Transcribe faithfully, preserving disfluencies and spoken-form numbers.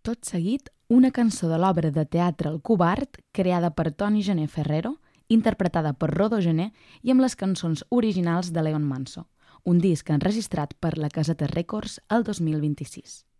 Tot seguit, una cançó de l'obra de teatre El Covard, creada per Toni Gené Ferrero, interpretada per Rodo Gené i amb les cançons originals de Leon Manso, un disc enregistrat per la Caseta Records el dos mil vint-i-sis.